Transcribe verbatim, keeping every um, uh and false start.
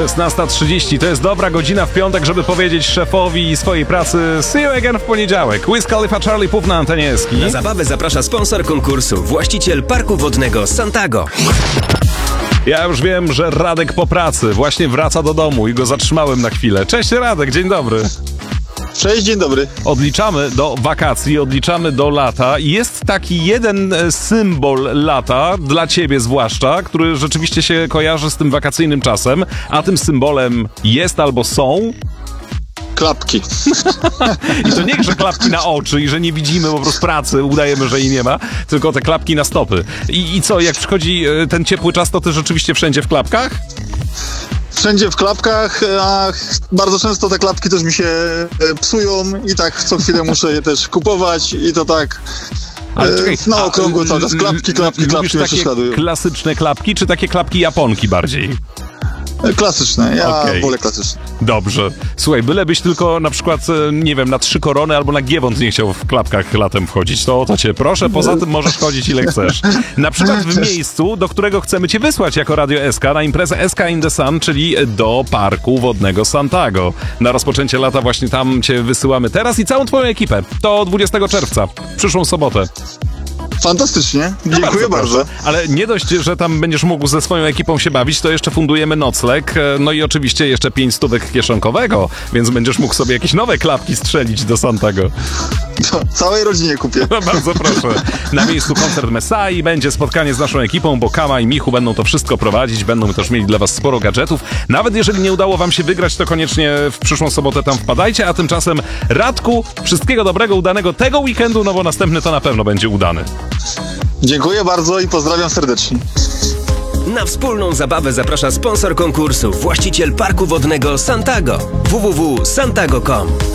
szesnasta trzydzieści to jest dobra godzina w piątek, żeby powiedzieć szefowi i swojej pracy see you again w poniedziałek. Wiz Khalifa, Charlie Puth na antenie Eski. Na zabawę zaprasza sponsor konkursu, właściciel parku wodnego Santago. Ja już wiem, że Radek po pracy właśnie wraca do domu i go zatrzymałem na chwilę. Cześć Radek, dzień dobry. Cześć, dzień dobry. Odliczamy do wakacji, odliczamy do lata i jest taki jeden symbol lata, dla ciebie zwłaszcza, który rzeczywiście się kojarzy z tym wakacyjnym czasem, a tym symbolem jest albo są... Klapki. I to nie, że klapki na oczy i że nie widzimy po prostu pracy, udajemy, że jej nie ma, tylko te klapki na stopy. I, i co, jak przychodzi ten ciepły czas, to ty rzeczywiście wszędzie w klapkach? Wszędzie w klapkach, a bardzo często te klapki też mi się psują i tak co chwilę muszę je też kupować i to tak Ale czekaj, na okrągło cały czas. Klapki, klapki, klapki mnie takie prześladują. Klasyczne klapki, czy takie klapki japonki bardziej? Klasyczne, ja okay. wolę klasyczne. Dobrze. Słuchaj, bylebyś tylko na przykład, nie wiem, na trzy korony albo na Giewont nie chciał w klapkach latem wchodzić, to o to cię proszę, poza tym możesz chodzić ile chcesz. Na przykład w miejscu, do którego chcemy cię wysłać jako Radio S K na imprezę S K in the Sun, czyli do parku wodnego Santago. Na rozpoczęcie lata właśnie tam cię wysyłamy teraz i całą twoją ekipę. To dwudziestego czerwca, przyszłą sobotę. Fantastycznie, no dziękuję bardzo, bardzo. Ale nie dość, że tam będziesz mógł ze swoją ekipą się bawić, to jeszcze fundujemy nocleg, no i oczywiście jeszcze pięć stówek kieszonkowego, więc będziesz mógł sobie jakieś nowe klapki strzelić do Santago. To całej rodzinie kupię. No bardzo proszę. Na miejscu koncert Mesai, będzie spotkanie z naszą ekipą, bo Kama i Michu będą to wszystko prowadzić, będą też mieli dla was sporo gadżetów. Nawet jeżeli nie udało wam się wygrać, to koniecznie w przyszłą sobotę tam wpadajcie, a tymczasem Radku, wszystkiego dobrego, udanego tego weekendu, no bo następny to na pewno będzie udany. Dziękuję bardzo i pozdrawiam serdecznie. Na wspólną zabawę zaprasza sponsor konkursu, właściciel parku wodnego Santago. w w w kropka santago kropka com